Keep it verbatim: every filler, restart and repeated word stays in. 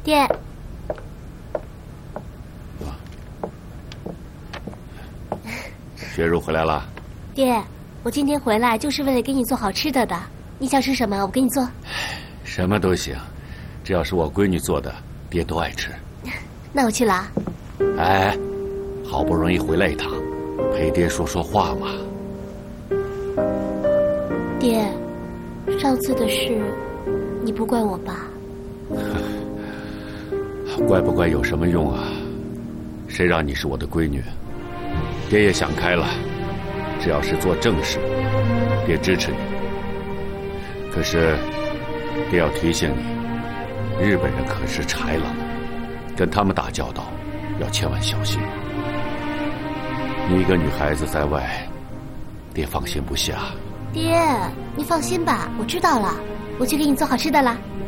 爹。 雪茹回来了。 爹，我今天回来就是为了给你做好吃的的。你想吃什么，我给你做。 什么都行，只要是我闺女做的，爹都爱吃。 那我去了啊。 哎，好不容易回来一趟，陪爹说说话嘛。 爹，上次的事，你不怪我吧？ 怪不怪有什么用啊？谁让你是我的闺女？爹也想开了，只要是做正事，爹支持你。可是，爹要提醒你，日本人可是豺狼，跟他们打交道要千万小心。你一个女孩子在外，爹放心不下。 爹，你放心吧，我知道了，我去给你做好吃的啦。